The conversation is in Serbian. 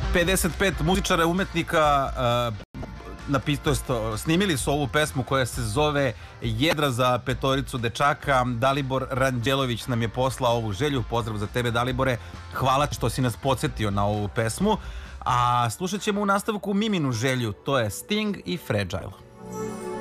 55 muzičara umetnika snimili su ovu pesmu koja se zove Jedra za petoricu dečaka. Dalibor Ranđelović nam je poslao ovu želju. Pozdrav za tebe, Dalibore. Hvala što si nas podsjetio na ovu pesmu. A slušat ćemo u nastavku Miminu želju. To je Sting i Fragile.